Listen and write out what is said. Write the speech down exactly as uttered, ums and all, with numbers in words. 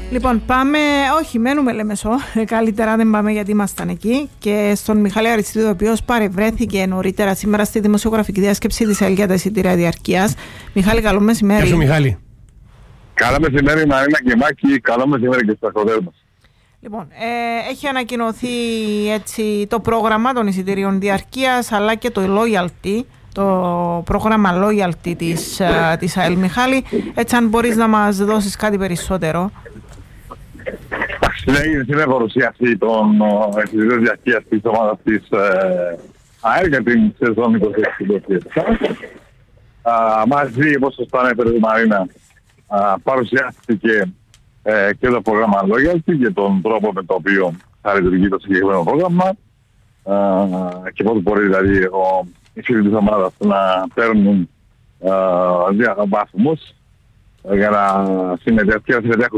Λοιπόν, πάμε, όχι, μένουμε Λεμεσό. Καλύτερα δεν πάμε γιατί ήμασταν εκεί. Και στον Μιχάλη Αριστίδη, ο οποίος παρευρέθηκε νωρίτερα σήμερα στη δημοσιογραφική διάσκεψη της ΕΛ για τα εισιτήρια διαρκείας. Μιχάλη, καλό μεσημέρι. Γεια σου, Μιχάλη. Καλό μεσημέρι, Μαρίνα και Μάκη. Καλό μεσημέρι και στους ακροτές μας. Λοιπόν, ε, έχει ανακοινωθεί έτσι το πρόγραμμα των εισιτηρίων διαρκείας αλλά και το loyalty, το πρόγραμμα loyalty της, uh, της ΑΕΛ. Μιχάλη, έτσι αν μπορείς να μας δώσεις κάτι περισσότερο. Συνέχισε η παρουσίαση των εισιτηρίων διαρκείας της ομάδας της ΑΕΛ για την σεζόν είκοσι έξι είκοσι επτά. Μαζί, όπως σωστά ανέφερε η Μαρίνα, παρουσιάστηκε Ε, και το πρόγραμμα Loyalty και τον τρόπο με τον οποίο θα λειτουργεί το συγκεκριμένο πρόγραμμα ε, και πώς μπορεί δηλαδή ο, οι φίλοι της ομάδας να παίρνουν ε, βαθμούς για να συμμετέχουν